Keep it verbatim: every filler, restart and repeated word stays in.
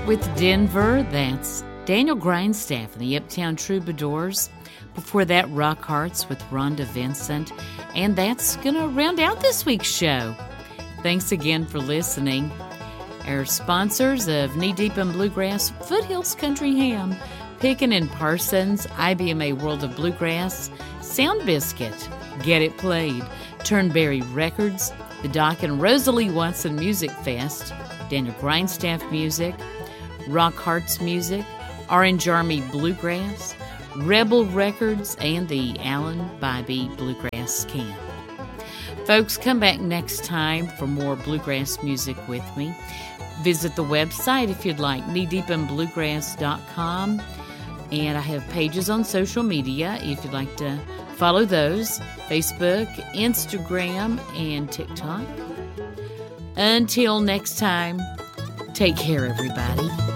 with Denver, that's Daniel Grindstaff and the Uptown Troubadours. Before that, Rock Hearts with Rhonda Vincent. And that's going to round out this week's show. Thanks again for listening. Our sponsors of Knee Deep in Bluegrass, Foothills Country Ham, Pickin' and Parsons, I B M A World of Bluegrass, Sound Biscuit, Get It Played, Turnberry Records, the Doc and Rosalie Watson Music Fest, Daniel Grindstaff Music, Rock Hearts Music, Orange Army Bluegrass, Rebel Records, and the Alan Bybee Bluegrass Camp. Folks, come back next time for more bluegrass music with me. Visit the website if you'd like, knee deep in bluegrass dot com. And I have pages on social media if you'd like to follow those, Facebook, Instagram, and TikTok. Until next time, take care, everybody.